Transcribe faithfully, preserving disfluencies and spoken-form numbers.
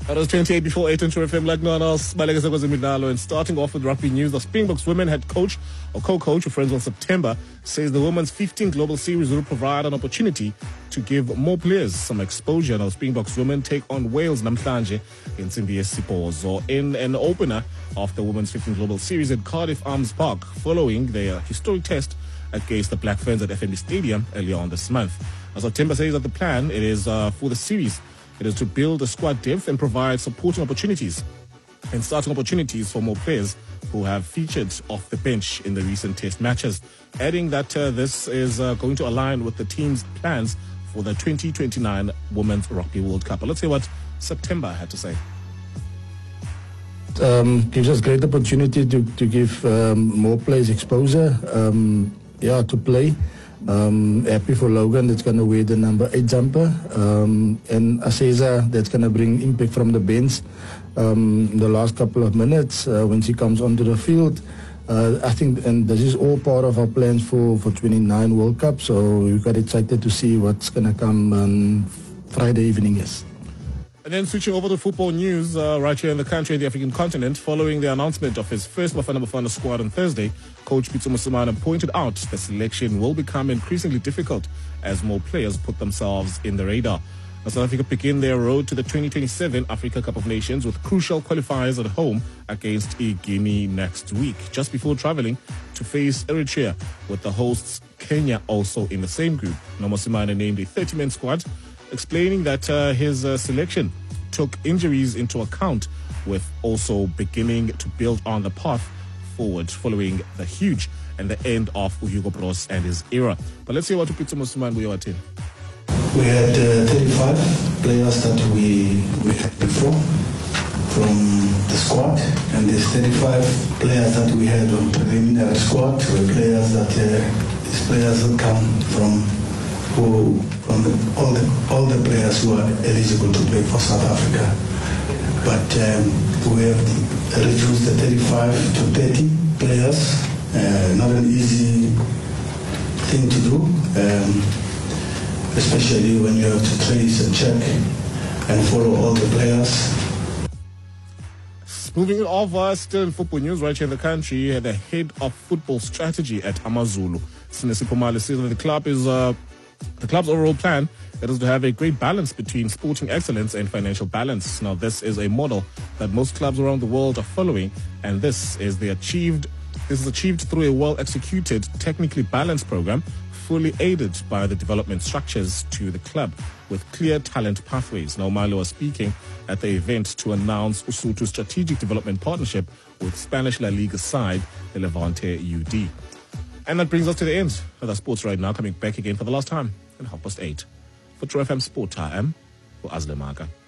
It was twenty-eight before eight on True F M like no one else. Baleka Kwazimidlalo, and starting off with rugby news, the Springboks women head coach or co-coach who friends on September says the women's fifteen Global Series will provide an opportunity to give more players some exposure. Now Springboks women take on Wales namhlanje in Simbi Sipozo in an opener of the women's fifteen Global Series at Cardiff Arms Park following their historic test against the Black Ferns at F N B Stadium earlier on this month. Now September says that the plan it is uh, for the series It is to build a squad depth and provide supporting opportunities and starting opportunities for more players who have featured off the bench in the recent test matches, adding that uh, this is uh, going to align with the team's plans for the twenty twenty-nine Women's Rugby World Cup. But let's hear what September had to say. Um, gives us great opportunity to, to give um, more players exposure, um, yeah, to play. Um, happy for Logan that's going to wear the number eight jumper, um, and Aseza that's going to bring impact from the bench um, in the last couple of minutes uh, when she comes onto the field. Uh, I think, and this is all part of our plans for for twenty-nine World Cup. So we got excited to see what's going to come on Friday evening. Yes. And then switching over to football news, uh, right here in the country, in the African continent, following the announcement of his first Bafana Bafana squad on Thursday, Coach Pitso Mosimane pointed out the selection will become increasingly difficult as more players put themselves in the radar. Now, South Africa begin their road to the twenty twenty-seven Africa Cup of Nations with crucial qualifiers at home against Guinea next week, just before traveling to face Eritrea, with the hosts Kenya also in the same group. Now, Mosimane named a thirty-man squad, explaining that uh, his uh, selection took injuries into account, with also beginning to build on the path forward following the huge and the end of Hugo Broos and his era. But let's see what Pitso Mosimane we are in. We had uh, thirty-five players that we, we had before from the squad, and these thirty-five players that we had on preliminary squad were players that uh, these players that come from who from the, all the all the players who are eligible to play for South Africa. But um, we have reduced the thirty-five to thirty players. Uh, not an easy thing to do, um, especially when you have to trace and check and follow all the players. Moving over, still in football news right here in the country, the head of football strategy at Amazulu, Sinesi Khumalo, says that the club is uh, the club's overall plan it is to have a great balance between sporting excellence and financial balance. Now, this is a model that most clubs around the world are following, and this is the achieved. This is achieved through a well-executed, technically balanced program, fully aided by the development structures to the club with clear talent pathways. Now, Milo was speaking at the event to announce Usutu's strategic development partnership with Spanish La Liga side, the Levante U D. And that brings us to the end of the Sports Right Now, coming back again for the last time at half past eight. For True F M Sport, I am Azle Maga.